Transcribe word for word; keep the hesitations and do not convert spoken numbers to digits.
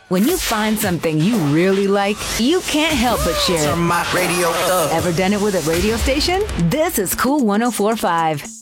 When you find something you really like, you can't help but share it. Turn my radio up. Ever done it with a radio station? This is Cool one oh four point five.